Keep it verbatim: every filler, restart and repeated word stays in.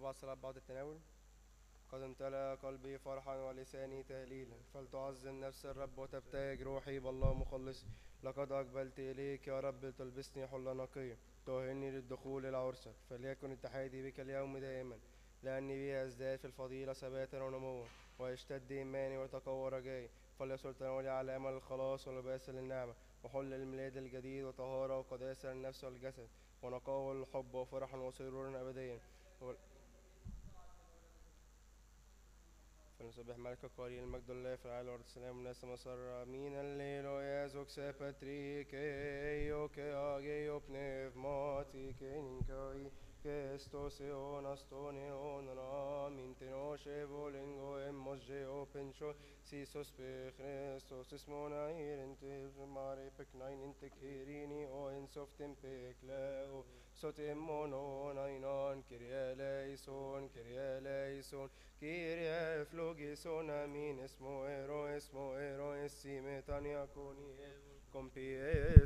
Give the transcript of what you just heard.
بعد الصلاة بعد التناول. قد امتلأ قلبي فرحا ولساني تهليلا، فلتعظم نفس الرب وتبتهج روحي بالله مخلصي. لقد أقبلت إليك يا رب تلبسني حلة نقية، تؤهلني للدخول إلى عرسك. فليكن اتحادي بك اليوم دائما، لأني بي أزداد في الفضيلة ثباتا ونموا، ويشتد إيماني ويتقوى رجائي. فليصل تناولي على أمل الخلاص ولباس للنعمة، وحل الميلاد الجديد وطهارة وقداسة للنفس والجسد، ونقاوة للحب وفرحا وسرورا أبديا. فلنسبح ملك القائلين المجد لله في العالي والارض السلام والناس مسر امين. الليلويا زوكسي باتريكي يوكي اجيو بنفماتيكي نينكاي كستوسيون استونيون رامين تنوشي بولينغو اموجيو بنشو سيسوس بخريستوس اسمونا ايرنتي ماري بكناين انتك هيريني او انسوف تمبك لاو سوتيمونون اينان كريا ليسون كريا ليسون Kyrie flogison amin esmo ero esmo ero esime tania coni compie